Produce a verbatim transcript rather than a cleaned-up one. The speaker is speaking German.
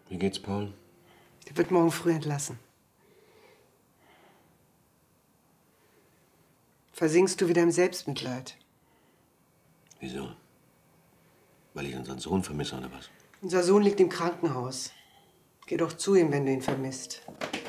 Wie geht's Paul? Der wird morgen früh entlassen. Versinkst du wieder im Selbstmitleid? Wieso? Weil ich unseren Sohn vermisse, oder was? Unser Sohn liegt im Krankenhaus. Geh doch zu ihm, wenn du ihn vermisst.